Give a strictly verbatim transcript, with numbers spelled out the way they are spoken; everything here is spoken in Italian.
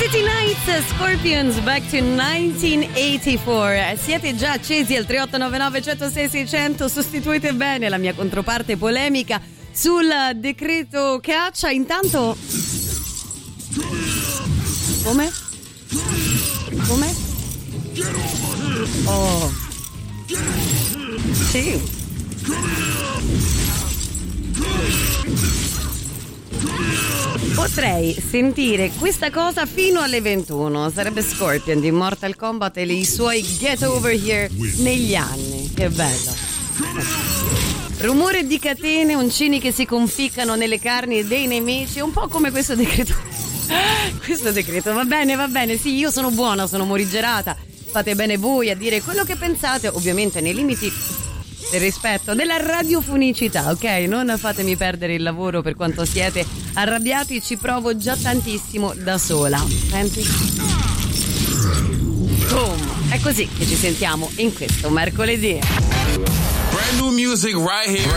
City Nights, Scorpions, back to millenovecentoottantaquattro. Siete già accesi al tre otto nove nove, uno zero sei, sei zero zero. Sostituite bene la mia controparte polemica sul decreto caccia. Intanto come? Come? Oh sì. Potrei sentire questa cosa fino alle ventuno. Sarebbe Scorpion di Mortal Kombat e i suoi Get Over Here negli anni. Che bello. Rumore di catene, uncini che si conficcano nelle carni dei nemici. Un po' come questo decreto. Questo decreto, va bene, va bene. Sì, io sono buona, sono morigerata. Fate bene voi a dire quello che pensate, ovviamente nei limiti del rispetto, della radiofonicità, ok? Non fatemi perdere il lavoro per quanto siete arrabbiati, ci provo già tantissimo da sola. Senti? Boom! È così che ci sentiamo in questo mercoledì. Brand new music right here.